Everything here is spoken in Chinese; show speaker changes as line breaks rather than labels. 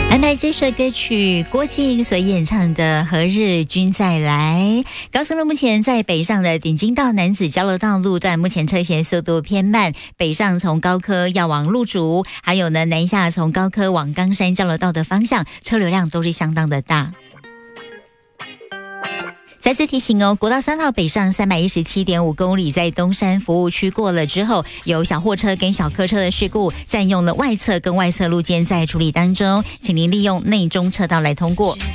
安排这首歌曲郭靖所演唱的《何日君再来》。高速路目前在北上的顶金道男子交流道路段，目前车行速度偏慢，北上从高科要往路竹，还有呢南下从高科往冈山交流道的方向，车流量都是相当的大。再次提醒哦，国道3号北上317.5公里，在东山服务区过了之后，有小货车跟小客车的事故，占用了外侧跟外侧路肩在处理当中，请您利用内中车道来通过。